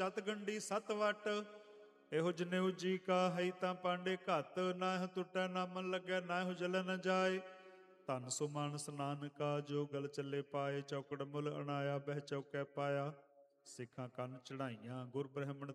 ਸਤ ਗੰਢੀ ਸਤ ਵਟ। ਇਹੋ ਜਨੇਊ ਜੀ ਕਾ ਹੈ ਤਾਂ ਪਾਂਡੇ ਘੱਤ। ਨਾ ਇਹੋ ਟੁੱਟੈ ਨਾ ਮਨ ਲੱਗੈ ਨਾ ਇਹੋ ਜਲ ਨ ਜਾਏ। ਧਨ ਸੋ ਮਾਨਸ ਨਾਨਕਾ ਜੋ ਗਲ ਚੱਲੇ ਪਾਏ। ਚੌਕੜ ਮੁੱਲ ਅਣਾਇਆ ਬਹਿ ਚੌਕੈ ਪਾਇਆ। ਸਿੱਖਾਂ ਕੰਨ ਚੜਾਈਆਂ ਗੁਰ ਬ੍ਰਹਮਣ